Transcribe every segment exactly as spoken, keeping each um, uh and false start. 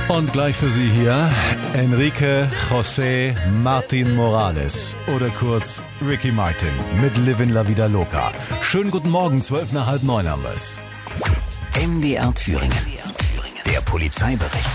Und gleich für Sie hier Enrique José Martin Morales oder kurz Ricky Martin mit Livin La Vida Loca. Schönen guten Morgen, zwölf nach halb neun haben wir's. M D R Thüringen, der Polizeibericht.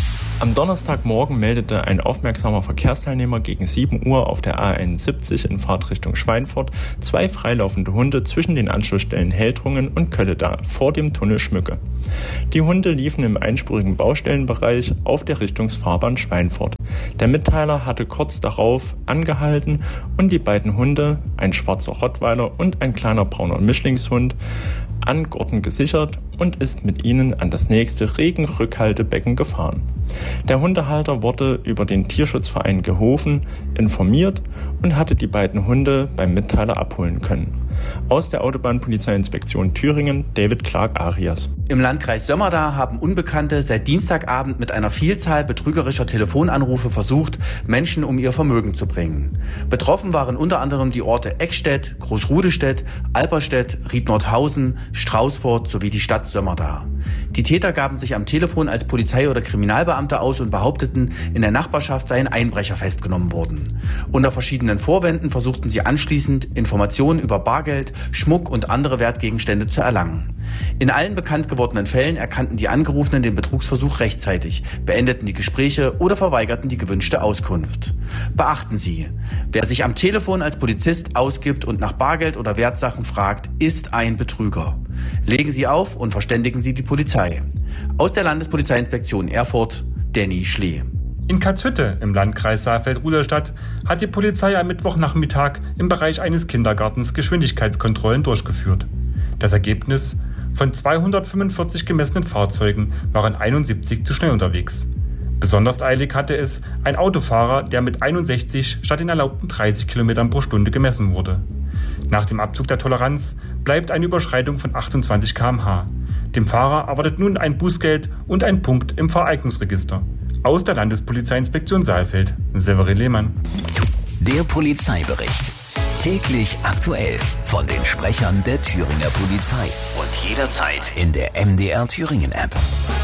Am Donnerstagmorgen meldete ein aufmerksamer Verkehrsteilnehmer gegen sieben Uhr auf der A einundsiebzig in Fahrtrichtung Schweinfurt zwei freilaufende Hunde zwischen den Anschlussstellen Heldrungen und Kölleda vor dem Tunnel Schmücke. Die Hunde liefen im einspurigen Baustellenbereich auf der Richtungsfahrbahn Schweinfurt. Der Mitteiler hatte kurz darauf angehalten und die beiden Hunde, ein schwarzer Rottweiler und ein kleiner brauner Mischlingshund, an Gurten gesichert und ist mit ihnen an das nächste Regenrückhaltebecken gefahren. Der Hundehalter wurde über den Tierschutzverein Gehofen informiert und hatte die beiden Hunde beim Mitteiler abholen können. Aus der Autobahnpolizeiinspektion Thüringen, David Clark-Arias. Im Landkreis Sömmerda haben Unbekannte seit Dienstagabend mit einer Vielzahl betrügerischer Telefonanrufe versucht, Menschen um ihr Vermögen zu bringen. Betroffen waren unter anderem die Orte Eckstedt, Großrudestedt, Alperstedt, Riednordhausen, Straußfurt sowie die Stadt Sömmerda. Die Täter gaben sich am Telefon als Polizei- oder Kriminalbeamte aus und behaupteten, in der Nachbarschaft seien Einbrecher festgenommen worden. Unter verschiedenen Vorwänden versuchten sie anschließend, Informationen über Bargeld, Schmuck und andere Wertgegenstände zu erlangen. In allen bekannt gewordenen Fällen erkannten die Angerufenen den Betrugsversuch rechtzeitig, beendeten die Gespräche oder verweigerten die gewünschte Auskunft. Beachten Sie, wer sich am Telefon als Polizist ausgibt und nach Bargeld oder Wertsachen fragt, ist ein Betrüger. Legen Sie auf und verständigen Sie die Polizei. Aus der Landespolizeiinspektion Erfurt, Danny Schlee. In Katzhütte im Landkreis Saalfeld-Rudolstadt hat die Polizei am Mittwochnachmittag im Bereich eines Kindergartens Geschwindigkeitskontrollen durchgeführt. Das Ergebnis: von zweihundertfünfundvierzig gemessenen Fahrzeugen waren einundsiebzig zu schnell unterwegs. Besonders eilig hatte es ein Autofahrer, der mit einundsechzig statt den erlaubten dreißig Kilometern pro Stunde gemessen wurde. Nach dem Abzug der Toleranz bleibt eine Überschreitung von achtundzwanzig Kilometer pro Stunde. Dem Fahrer erwartet nun ein Bußgeld und ein Punkt im Fahreignungsregister. Aus der Landespolizeiinspektion Saalfeld, Severin Lehmann. Der Polizeibericht. Täglich aktuell von den Sprechern der Thüringer Polizei. Und jederzeit in der M D R Thüringen App.